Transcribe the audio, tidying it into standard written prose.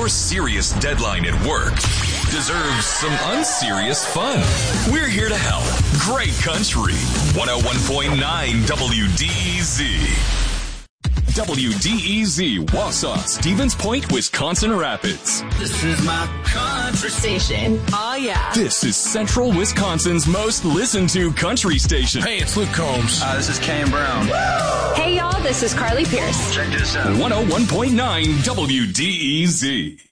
your serious deadline at work deserves some unserious fun. We're here to help. Great Country. 101.9 WDEZ. WDEZ, Wausau, Stevens Point, Wisconsin Rapids. This is my country station. Oh, yeah. This is Central Wisconsin's most listened to country station. Hey, it's Luke Combs. This is Kane Brown. Hey, y'all, this is Carly Pierce. Check this out. 101.9 WDEZ.